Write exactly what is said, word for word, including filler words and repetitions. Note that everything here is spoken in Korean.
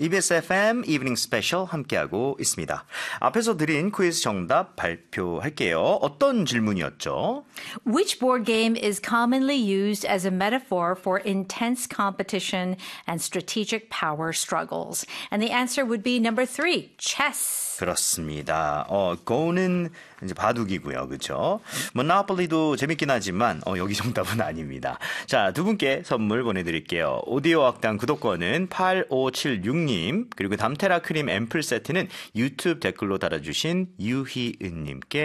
이비에스 에프엠 이브닝 스페셜 함께하고 있습니다. 앞에서 드린 퀴즈 정답 발표할게요. 어떤 질문이었죠? Which board game is commonly used as a metaphor for intense competition and strategic power struggles? And the answer would be number three, chess. 그렇습니다. 어, Go는 이제 바둑이고요. 그렇죠? 모노폴리도 재밌긴 하지만 어, 여기 정답은 아닙니다. 자, 두 분께 선물 보내드릴게요. 오디오 학당 구독권은 팔오칠육 님 그리고 담테라 크림 앰플 세트는 유튜브 댓글로 달아주신 유희은님께